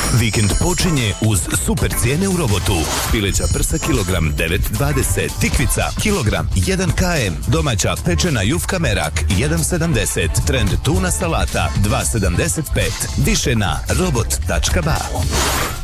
Vikend počinje uz super cijene u Robotu. Pileća prsa kilogram 9,20, tikvica kilogram 1 km, domaća pečena jufka merak 1,70, trend tuna salata 2,75. Više na robot.ba.